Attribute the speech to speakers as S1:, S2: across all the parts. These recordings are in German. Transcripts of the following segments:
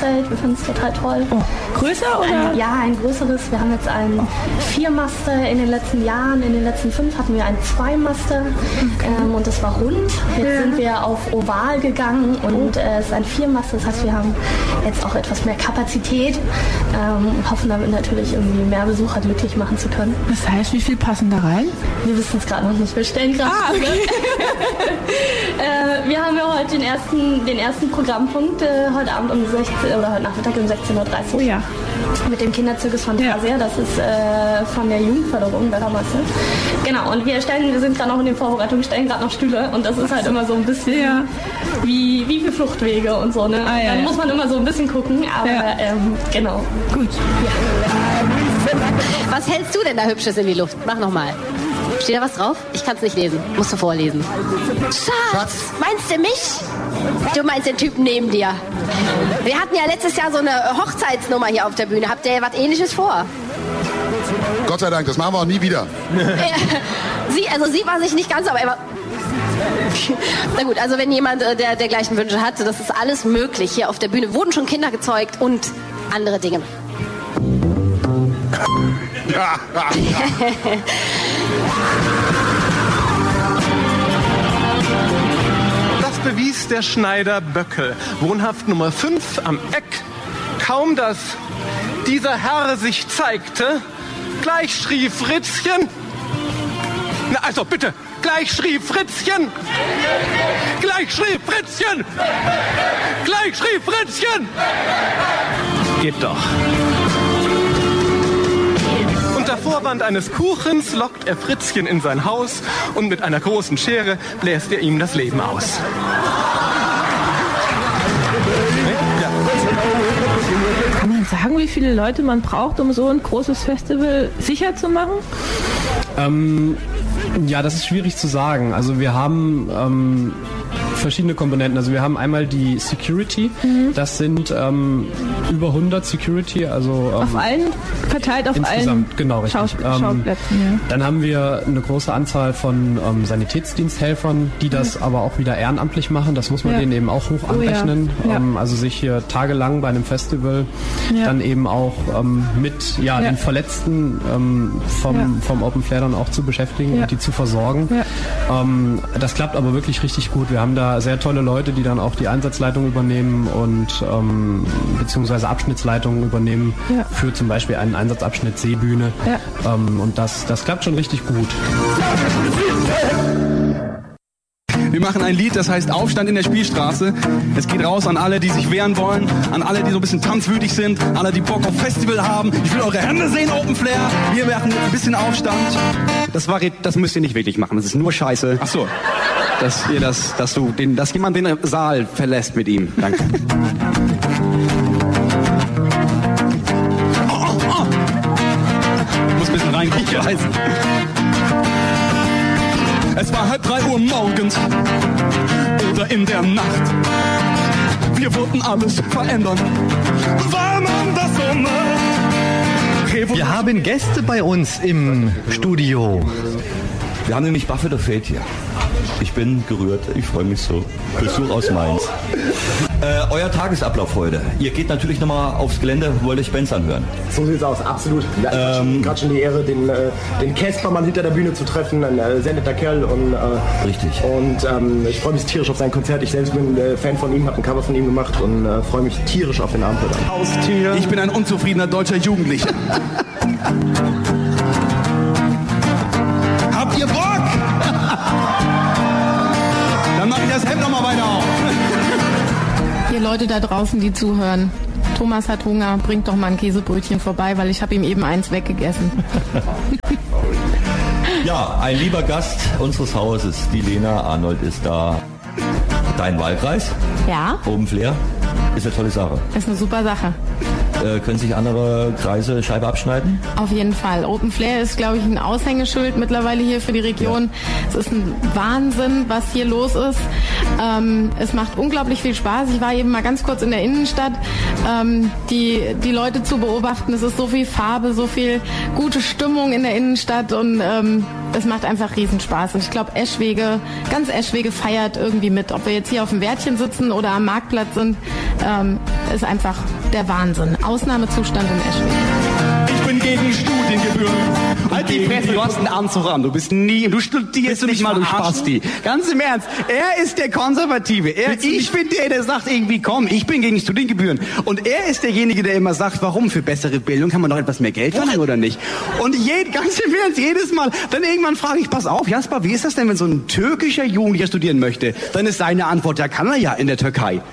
S1: Festzelt. Wir finden es total toll.
S2: Oh, größer oder?
S1: Ein größeres. Wir haben jetzt einen 4-Master in den letzten Jahren. In den letzten 5 hatten wir einen 2-Master. Okay. Und das war rund. Jetzt sind wir auf Oval gegangen und es ist ein 4-Master. Das heißt, wir haben jetzt auch etwas mehr Kapazität. Hoffen damit natürlich irgendwie mehr Besucher glücklich machen zu können.
S2: Das heißt, wie viel passen da rein?
S1: Wir wissen es gerade noch nicht. Wir stellen gerade
S2: okay.
S1: Wir haben ja heute den ersten Programmpunkt heute Abend um 16 oder heute Nachmittag um 16:30 Uhr.
S2: Oh ja.
S1: Mit dem Kinderzirkus Fantasia. Das ist von der Jugendförderung Werdermasse. Genau, und wir sind gerade noch in den Vorbereitungen, stellen gerade noch Stühle und das ist halt immer so ein bisschen wie für Fluchtwege und so. Ne? Dann muss man immer so ein bisschen gucken, aber genau.
S2: Gut.
S3: Ja. Was hältst du denn da Hübsches in die Luft? Mach nochmal. Steht da was drauf? Ich kann es nicht lesen. Musst du vorlesen. Schatz, meinst du mich? Du meinst den Typen neben dir. Wir hatten ja letztes Jahr so eine Hochzeitsnummer hier auf der Bühne. Habt ihr was Ähnliches vor?
S4: Gott sei Dank, das machen wir auch nie wieder.
S3: Sie war sich nicht ganz, aber er war... Na gut, also wenn jemand der gleichen Wünsche hat, das ist alles möglich. Hier auf der Bühne wurden schon Kinder gezeugt und andere Dinge.
S5: Das bewies der Schneider Böckel, wohnhaft Nummer 5 am Eck. Kaum dass dieser Herr sich zeigte, gleich schrie Fritzchen. Na also bitte, gleich schrie Fritzchen. Gleich schrie Fritzchen. Gleich schrie Fritzchen. Geht doch. Unter Vorwand eines Kuchens lockt er Fritzchen in sein Haus und mit einer großen Schere bläst er ihm das Leben aus.
S2: Kann man sagen, wie viele Leute man braucht, um so ein großes Festival sicher zu machen?
S6: Ja, das ist schwierig zu sagen. Also wir haben verschiedene Komponenten. Also wir haben einmal die Security. Das sind über 100 Security. Also
S2: auf allen, verteilt auf allen
S6: genau, richtig.
S2: Schauplätzen. Ja.
S6: Dann haben wir eine große Anzahl von Sanitätsdiensthelfern, die das aber auch wieder ehrenamtlich machen. Das muss man denen eben auch hoch anrechnen. Also sich hier tagelang bei einem Festival dann eben auch mit den Verletzten vom Open Flair dann auch zu beschäftigen und die zu versorgen. Ja. Das klappt aber wirklich richtig gut. Wir haben da sehr tolle Leute, die dann auch die Einsatzleitung übernehmen und beziehungsweise Abschnittsleitungen übernehmen für zum Beispiel einen Einsatzabschnitt Seebühne. Ja. Und das klappt schon richtig gut.
S7: Wir machen ein Lied, das heißt Aufstand in der Spielstraße. Es geht raus an alle, die sich wehren wollen, an alle, die so ein bisschen tanzwütig sind, alle, die Bock auf Festival haben. Ich will eure Hände sehen, Open Flair. Wir machen jetzt ein bisschen Aufstand.
S8: Das müsst ihr nicht wirklich machen. Das ist nur Scheiße.
S7: Ach so.
S8: Dass jemand den Saal verlässt mit ihm. Danke.
S7: Ich muss ein bisschen reingucken.
S8: Ich weiß.
S7: Es war 2:30 Uhr morgens oder in der Nacht. Wir wollten alles verändern, weil man das so macht.
S9: Wir haben Gäste bei uns im Studio.
S10: Wir haben nämlich Buffett of Fate hier. Ich bin gerührt, ich freue mich so. Besuch aus Mainz. Euer Tagesablauf heute. Ihr geht natürlich nochmal aufs Gelände, wollt euch Bands anhören.
S11: So sieht's aus, absolut. Ja, gerade schon die Ehre, den Caspermann hinter der Bühne zu treffen, ein sehr netter Kerl. Und,
S10: richtig.
S11: Und ich freue mich tierisch auf sein Konzert. Ich selbst bin Fan von ihm, habe ein Cover von ihm gemacht und freue mich tierisch auf den Abend heute.
S7: Haustier. Ich bin ein unzufriedener deutscher Jugendlicher. Habt ihr Bock? Dann mache ich das Hemd nochmal weiter auf.
S12: Ihr Leute da draußen, die zuhören, Thomas hat Hunger, bringt doch mal ein Käsebrötchen vorbei, weil ich habe ihm eben eins weggegessen.
S10: Ja, ein lieber Gast unseres Hauses, die Lena Arnold ist da. Dein Wahlkreis?
S12: Ja.
S10: Open Flair. Ist eine tolle Sache.
S12: Ist eine super Sache.
S10: Können sich andere Kreise Scheibe abschneiden?
S12: Auf jeden Fall. Open Flair ist, glaube ich, ein Aushängeschild mittlerweile hier für die Region. Ja. Es ist ein Wahnsinn, was hier los ist. Es macht unglaublich viel Spaß. Ich war eben mal ganz kurz in der Innenstadt, die Leute zu beobachten. Es ist so viel Farbe, so viel gute Stimmung in der Innenstadt und es macht einfach Riesenspaß. Und ich glaube, ganz Eschwege feiert irgendwie mit. Ob wir jetzt hier auf dem Wärtchen sitzen oder am Marktplatz sind, ist einfach der Wahnsinn. Ausnahmezustand in Eschwege.
S7: Ich bin gegen Studiengebühren. Halt die Fresse, du hast einen Anzug an. Du studierst nicht mal, du Spasti. Ganz im Ernst, er ist der Konservative. Ich bin der sagt irgendwie, komm, ich bin gegen Studiengebühren. Und er ist derjenige, der immer sagt, warum für bessere Bildung kann man doch etwas mehr Geld verlangen oder nicht? Und ganz im Ernst, jedes Mal, dann irgendwann frage ich, pass auf, Jasper, wie ist das denn, wenn so ein türkischer Jugendlicher studieren möchte? Dann ist seine Antwort, ja, kann er ja in der Türkei.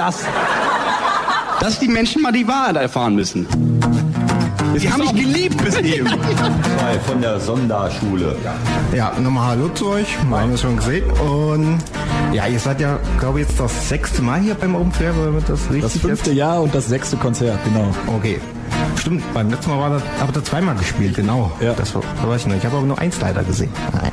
S7: Dass die Menschen mal die Wahrheit erfahren müssen. Sie haben mich geliebt bis eben.
S10: Von der Sonderschule.
S11: Ja, nochmal Hallo zu euch. Haben wir schon gesehen. Und ja, ihr seid ja, glaube ich, jetzt das 6. Mal hier beim Open Flair, wenn das richtig
S13: ist. Das 5. Jahr und das 6. Konzert, genau.
S11: Okay. Stimmt, beim letzten Mal habt ihr 2-mal gespielt, genau. Ja. Das weiß ich noch. Ich habe aber nur 1 leider gesehen.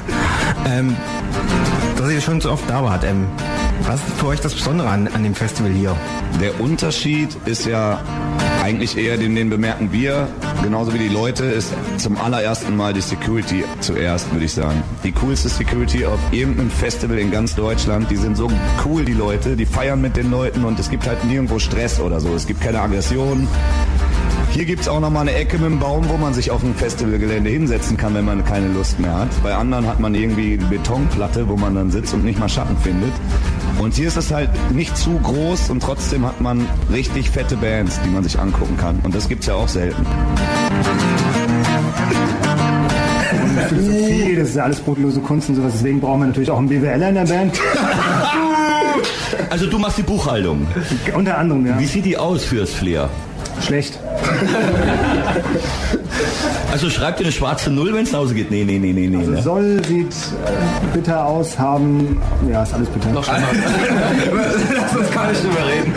S11: Dass ihr schon so oft da wart. Was ist für euch das Besondere an dem Festival hier?
S14: Der Unterschied ist ja eigentlich eher, den bemerken wir, genauso wie die Leute, ist zum allerersten Mal die Security zuerst, würde ich sagen. Die coolste Security auf irgendeinem Festival in ganz Deutschland. Die sind so cool, die Leute, die feiern mit den Leuten und es gibt halt nirgendwo Stress oder so. Es gibt keine Aggression. Hier gibt es auch nochmal eine Ecke mit einem Baum, wo man sich auf ein Festivalgelände hinsetzen kann, wenn man keine Lust mehr hat. Bei anderen hat man irgendwie eine Betonplatte, wo man dann sitzt und nicht mal Schatten findet. Und hier ist es halt nicht zu groß und trotzdem hat man richtig fette Bands, die man sich angucken kann. Und das gibt's ja auch selten.
S11: Philosophie, das ist ja alles brotlose Kunst und sowas, deswegen brauchen wir natürlich auch einen BWLer in der Band.
S10: Also du machst die Buchhaltung?
S11: Unter anderem, ja.
S10: Wie sieht die aus fürs Flair?
S11: Schlecht.
S10: Also schreibt ihr eine schwarze Null, wenn es nach Hause geht? Nee.
S11: Also soll, sieht bitter aus, haben, ja, ist alles bitter.
S10: Noch schlimmer. Lass uns gar nicht drüber reden.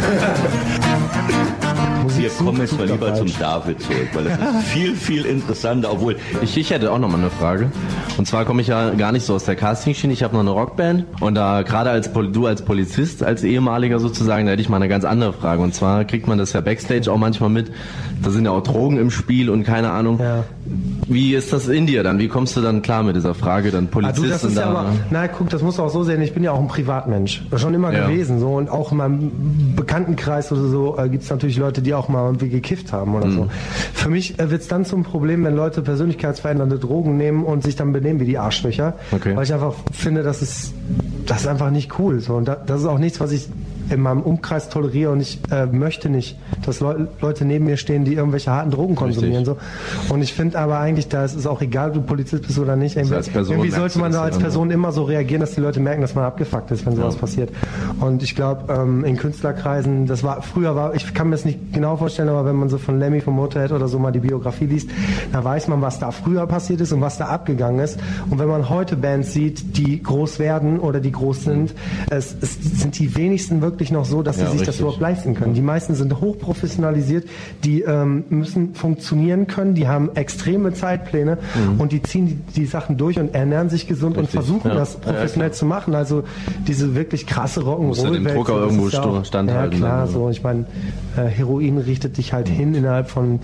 S10: Wir kommen jetzt mal lieber zum David zurück, weil das ist viel, viel interessanter, obwohl...
S15: Ich hätte auch noch mal eine Frage. Und zwar komme ich ja gar nicht so aus der Castingschiene, ich habe noch eine Rockband und da gerade du als Polizist, als ehemaliger sozusagen, da hätte ich mal eine ganz andere Frage. Und zwar kriegt man das ja Backstage auch manchmal mit, da sind ja auch Drogen im Spiel und keine Ahnung. Ja. Wie ist das in dir dann? Wie kommst du dann klar mit dieser Frage, dann Polizist
S16: das ist
S15: da?
S16: Ja aber, na guck, das musst du auch so sehen, ich bin ja auch ein Privatmensch, schon immer gewesen so und auch in meinem Bekanntenkreis oder so gibt es natürlich Leute, die auch mal irgendwie gekifft haben oder so. Für mich wird es dann zum Problem, wenn Leute persönlichkeitsverändernde Drogen nehmen und sich dann benehmen wie die Arschlöcher, weil ich einfach finde, das ist einfach nicht cool so und das ist auch nichts, was ich in meinem Umkreis toleriere und ich möchte nicht, dass Leute neben mir stehen, die irgendwelche harten Drogen konsumieren. So. Und ich finde aber eigentlich, da ist es auch egal, ob du Polizist bist oder nicht. Irgendwie sollte man da als Person immer so reagieren, dass die Leute merken, dass man abgefuckt ist, wenn sowas passiert. Und ich glaube, in Künstlerkreisen, ich kann mir das nicht genau vorstellen, aber wenn man so von Lemmy, vom Motorhead oder so mal die Biografie liest, da weiß man, was da früher passiert ist und was da abgegangen ist. Und wenn man heute Bands sieht, die groß werden oder die groß sind, es sind die wenigsten wirklich noch so, dass sie sich das überhaupt leisten können. Die meisten sind hochprofessionalisiert, die müssen funktionieren können, die haben extreme Zeitpläne und die ziehen die Sachen durch und ernähren sich gesund und versuchen das professionell zu machen. Also diese wirklich krasse Rock'n'Roll-Welt.
S15: Muss ja dem Drucker irgendwo standhalten.
S16: Ja klar, so. Ich meine, Heroin richtet dich halt hin innerhalb von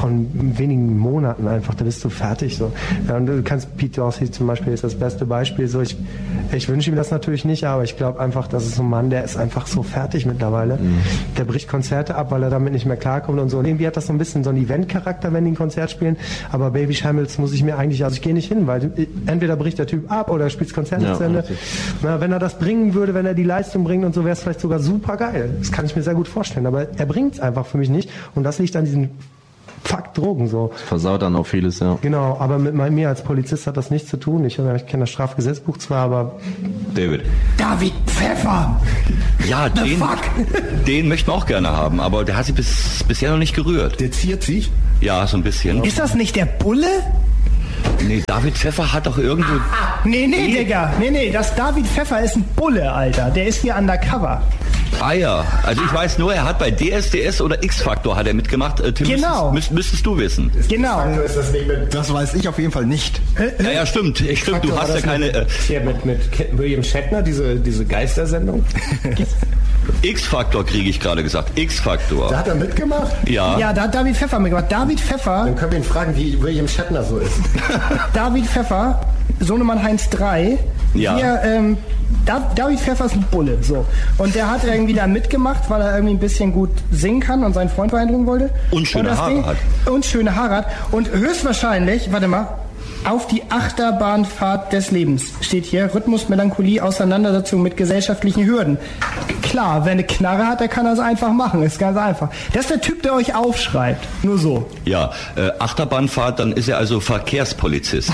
S16: wenigen Monaten einfach, da bist du fertig. So. Ja, und du kannst, Pete Dorsey zum Beispiel ist das beste Beispiel. So, ich wünsche ihm das natürlich nicht, aber ich glaube einfach, das ist so ein Mann, der ist einfach so fertig mittlerweile. Der bricht Konzerte ab, weil er damit nicht mehr klarkommt und so. Und irgendwie hat das so ein bisschen so einen Event-Charakter, wenn die ein Konzert spielen. Aber Baby Shambles muss ich mir eigentlich, also ich gehe nicht hin, weil entweder bricht der Typ ab oder er spielt das Konzert nicht zu Ende. Na, wenn er das bringen würde, wenn er die Leistung bringt und so, wäre es vielleicht sogar super geil. Das kann ich mir sehr gut vorstellen. Aber er bringt es einfach für mich nicht. Und das liegt an diesen Drogen so.
S15: Das versaut dann auch vieles, ja.
S16: Genau, aber mit mir als Polizist hat das nichts zu tun. Ich kenne das Strafgesetzbuch zwar, aber...
S10: David
S11: Pfeffer!
S10: Ja, den möchten wir auch gerne haben, aber der hat sich bisher noch nicht gerührt.
S11: Der ziert sich?
S10: Ja, so ein bisschen.
S11: Ist das nicht der Bulle?
S10: Nee, David Pfeffer hat doch irgendwo...
S11: Nee, Digga. Nee, das David Pfeffer ist ein Bulle, Alter. Der ist hier undercover.
S10: Ah ja, also ich weiß nur, er hat bei DSDS oder X-Factor hat er mitgemacht. Tim,
S11: genau.
S10: Müsstest du wissen.
S11: Genau. Das weiß ich auf jeden Fall nicht.
S10: Ja, stimmt. Du hast ja keine...
S11: mit William Shatner, diese Geistersendung.
S10: X-Factor kriege ich gerade gesagt. X-Factor.
S11: Da hat er mitgemacht?
S10: Ja.
S11: Ja, da hat David Pfeffer mitgemacht. David Pfeffer... Dann können wir ihn fragen, wie William Shatner so ist. David Pfeffer, Sohnemann Heinz 3.
S10: Ja.
S11: Wir
S17: David Pfeffer ist ein Bulle, so. Und der hat irgendwie da mitgemacht, weil er irgendwie ein bisschen gut singen kann und seinen Freund beeindrucken wollte.
S10: Und schöne Haare hat.
S17: Und schöne Haare hat. Und höchstwahrscheinlich, warte mal, auf die Achterbahnfahrt des Lebens steht hier Rhythmus, Melancholie, Auseinandersetzung mit gesellschaftlichen Hürden. Klar, wer eine Knarre hat, der kann das einfach machen. Ist ganz einfach. Das ist der Typ, der euch aufschreibt. Nur so.
S10: Ja, Achterbahnfahrt, dann ist er also Verkehrspolizist.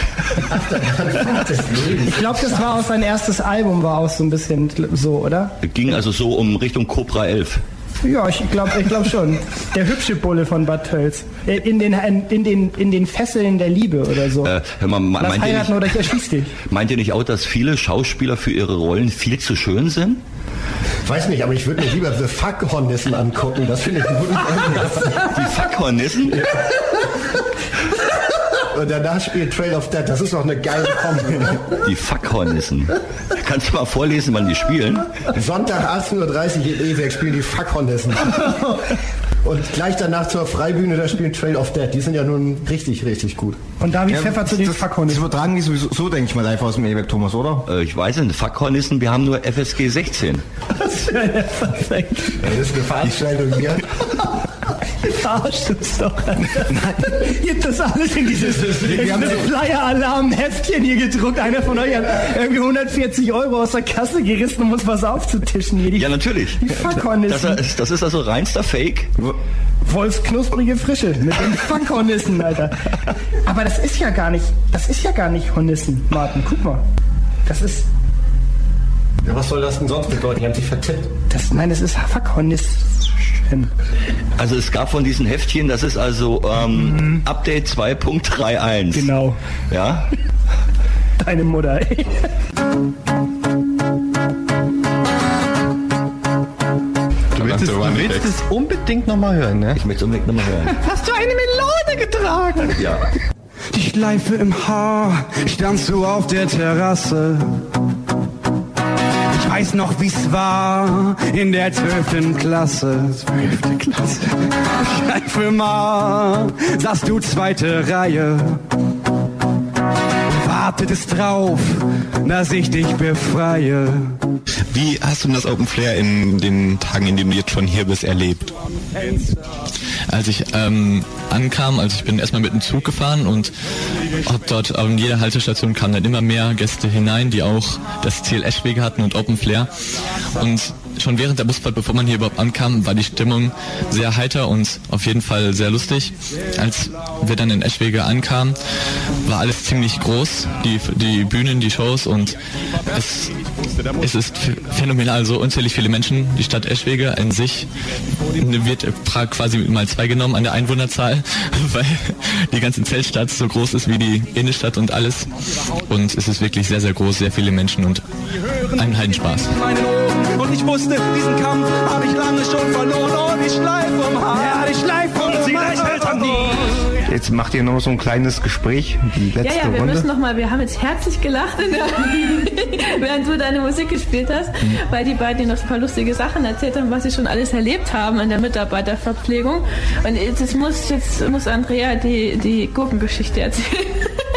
S17: Ich glaube, das war auch sein erstes Album, war auch so ein bisschen so, oder?
S10: Ging also so um Richtung Cobra 11.
S17: Ja, ich glaub schon. Der hübsche Bulle von Bad Tölz. In den Fesseln der Liebe oder so.
S10: Hör mal,
S17: Lass heiraten oder ich erschieß dich.
S10: Meint ihr nicht auch, dass viele Schauspieler für ihre Rollen viel zu schön sind?
S11: Weiß nicht, aber ich würde mir lieber The Fuck-Hornissen angucken. Das finde ich einen guten Film.
S10: Die Fuck-Hornissen?
S11: Und danach spielt Trail of Death. Das ist doch eine geile Kombi.
S10: Die Fuck-Hornissen. Kannst du mal vorlesen, wann die spielen?
S11: Sonntag 18.30 Uhr in Eweg spielen die Fuck-Hornissen. Und gleich danach zur Freibühne, da spielen Trail of Death. Die sind ja nun richtig, richtig gut.
S17: Und David Pfeffer zu den
S11: Fuck-Hornissen. Das übertragen die sowieso, denke ich mal, einfach aus dem Eweg, Thomas, oder?
S10: Ich weiß nicht, Fuck-Hornissen, wir haben nur FSG 16.
S17: Das ist
S11: eine Veranstaltung hier.
S17: Verarscht uns doch. Ihr habt das alles in dieses Flyer-Alarm-Heftchen hier gedruckt. Einer von euch hat irgendwie 140 € aus der Kasse gerissen, um uns was aufzutischen. Hier.
S10: Ja, natürlich.
S17: Die Fuck-Hornissen.
S10: Das ist also reinster Fake.
S17: Wolfs knusprige Frische mit den Fuck-Hornissen, Alter. Aber das ist ja gar nicht Hornissen, Martin. Guck mal. Das ist...
S11: Ja, was soll das denn sonst bedeuten? Die haben sich vertippt.
S17: Nein, das ist Fuck-Hornissen.
S10: Also es gab von diesen Heftchen, das ist also Update 2.31.
S17: Genau.
S10: Ja?
S17: Deine Mutter, ey.
S11: Du willst es unbedingt nochmal hören, ne?
S10: Ich möchte es unbedingt nochmal hören.
S17: Hast du eine Melone getragen?
S10: Ja.
S7: Die Schleife im Haar, standst du auf der Terrasse. Ich weiß noch, wie's war in der 12. Klasse. 12. Klasse. Schleife im Haar, saßt du 2. Reihe. Wartetest drauf, dass ich dich befreie.
S18: Wie hast du das Open Flair in den Tagen, in denen du jetzt schon hier bist, erlebt? Als ich ankam, also ich bin erstmal mit dem Zug gefahren und hab dort an jeder Haltestation kamen dann immer mehr Gäste hinein, die auch das Ziel Eschwege hatten und Open Flair. Und schon während der Busfahrt, bevor man hier überhaupt ankam, war die Stimmung sehr heiter und auf jeden Fall sehr lustig. Als wir dann in Eschwege ankamen, war alles ziemlich groß, die Bühnen, die Shows, und es ist phänomenal, so unzählig viele Menschen. Die Stadt Eschwege in sich wird quasi mal 2 genommen an der Einwohnerzahl, weil die ganze Zeltstadt so groß ist wie die Innenstadt und alles. Und es ist wirklich sehr, sehr groß, sehr viele Menschen und ein Heidenspaß.
S7: Und ich wusste, diesen Kampf habe ich lange schon verloren. Und ich schleife um Haar. Ja, ich schleife um sie gleich hält an die.
S11: Jetzt macht ihr noch so ein kleines Gespräch, die letzte
S2: wir
S11: Runde.
S2: müssen noch mal, wir haben jetzt herzlich gelacht, während du deine Musik gespielt hast, weil die beiden dir noch ein paar lustige Sachen erzählt haben, was sie schon alles erlebt haben in der Mitarbeiterverpflegung. Und jetzt muss Andrea die Gurkengeschichte erzählen.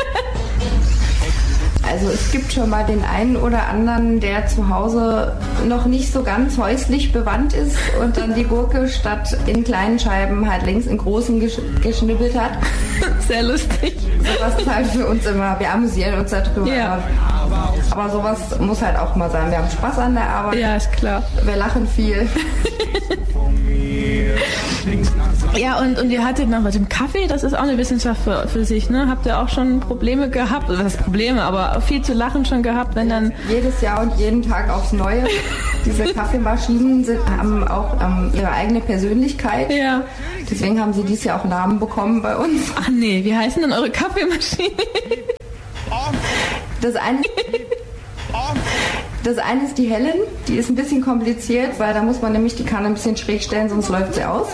S12: Also es gibt schon mal den einen oder anderen, der zu Hause noch nicht so ganz häuslich bewandt ist und dann die Gurke statt in kleinen Scheiben halt links in großen geschnippelt hat.
S2: Sehr lustig.
S12: Sowas ist halt für uns immer, wir amüsieren uns darüber. Ja. Aber sowas muss halt auch mal sein. Wir haben Spaß an der Arbeit.
S2: Ja, ist klar.
S12: Wir lachen viel.
S2: Ja, und ihr hattet noch mit dem Kaffee, das ist auch eine Wissenschaft für sich, ne? Habt ihr auch schon Probleme gehabt, oder was heißt Probleme, aber viel zu lachen schon gehabt, wenn dann...
S12: Jedes Jahr und jeden Tag aufs Neue. Diese Kaffeemaschinen haben auch ihre eigene Persönlichkeit.
S2: Ja.
S12: Deswegen haben sie dieses Jahr auch Namen bekommen bei uns.
S2: Ach nee, wie heißen denn eure Kaffeemaschinen?
S12: Das eine ist die Helen, die ist ein bisschen kompliziert, weil da muss man nämlich die Kanne ein bisschen schräg stellen, sonst läuft sie aus.